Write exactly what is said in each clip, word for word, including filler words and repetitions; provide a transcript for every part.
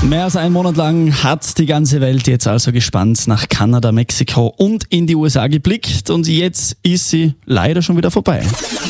Mehr als einen Monat lang hat die ganze Welt jetzt also gespannt nach Kanada, Mexiko und in die U S A geblickt und jetzt ist sie leider schon wieder vorbei.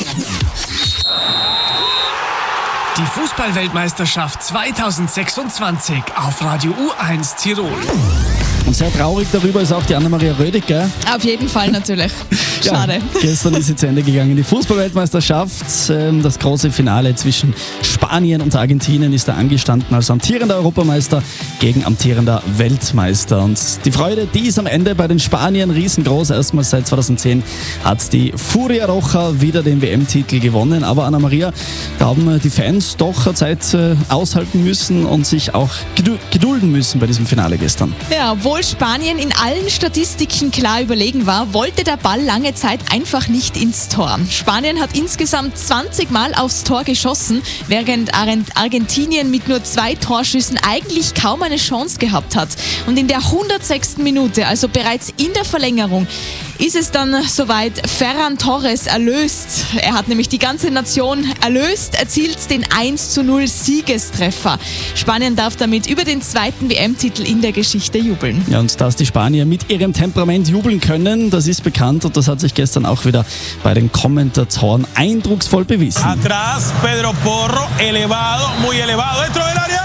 Die Fußball-Weltmeisterschaft zweitausendsechsundzwanzig auf Radio U eins Tirol. Und sehr traurig darüber ist auch die Anna-Maria Rödig, gell? Auf jeden Fall natürlich. Schade. Ja, gestern ist sie zu Ende gegangen. Die Fußball-Weltmeisterschaft, ähm, das große Finale zwischen Spanien und Argentinien ist da angestanden als amtierender Europameister gegen amtierender Weltmeister. Und die Freude, die ist am Ende bei den Spaniern riesengroß. Erstmals seit zweitausendzehn hat die Furia Roja wieder den W M-Titel gewonnen. Aber Anna-Maria, da haben die Fans doch eine Zeit äh, aushalten müssen und sich auch gedulden müssen bei diesem Finale gestern. Ja, obwohl Spanien in allen Statistiken klar überlegen war, wollte der Ball lange Zeit einfach nicht ins Tor. Spanien hat insgesamt zwanzig Mal aufs Tor geschossen, während Argentinien mit nur zwei Torschüssen eigentlich kaum eine Chance gehabt hat. Und in der hundertsechsten Minute, also bereits in der Verlängerung, ist es dann soweit. Ferran Torres erlöst. Er hat nämlich die ganze Nation erlöst, erzielt den eins zu null Siegestreffer. Spanien darf damit über den zweiten W M-Titel in der Geschichte jubeln. Ja, und dass die Spanier mit ihrem Temperament jubeln können, das ist bekannt und das hat sich gestern auch wieder bei den Kommentatoren eindrucksvoll bewiesen. Atrás, Pedro Porro, elevado, muy elevado, dentro del área.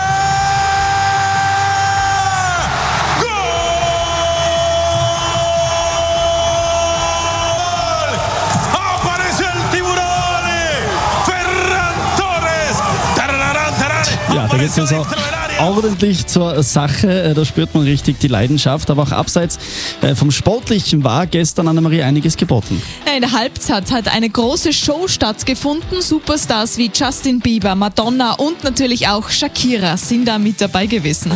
Ja, da geht es also ordentlich zur Sache, da spürt man richtig die Leidenschaft, aber auch abseits vom Sportlichen war gestern Anna-Maria einiges geboten. Ja, in der Halbzeit hat eine große Show stattgefunden. Superstars wie Justin Bieber, Madonna und natürlich auch Shakira sind da mit dabei gewesen.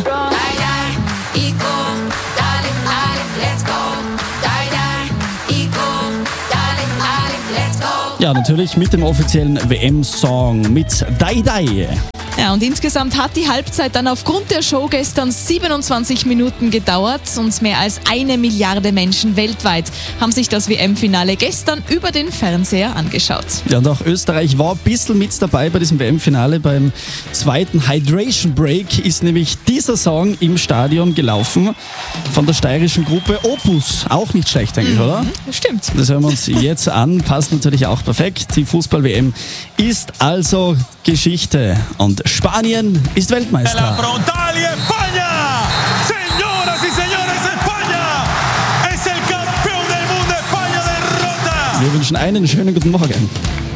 Ja, natürlich mit dem offiziellen W M-Song mit Dai Dai. Ja, und insgesamt hat die Halbzeit dann aufgrund der Show gestern siebenundzwanzig Minuten gedauert und mehr als eine Milliarde Menschen weltweit haben sich das W M-Finale gestern über den Fernseher angeschaut. Ja, und auch Österreich war ein bisschen mit dabei bei diesem W M-Finale. Beim zweiten Hydration Break ist nämlich dieser Song im Stadion gelaufen von der steirischen Gruppe Opus. Auch nicht schlecht eigentlich, mhm, oder? Stimmt. Das hören wir uns jetzt an, passt natürlich auch perfekt. Die Fußball-W M ist also Geschichte und Spanien ist Weltmeister. La frontal y España, señoras y señores, España es el campeón del mundo, España derrota. Wir wünschen einen schönen guten Morgen.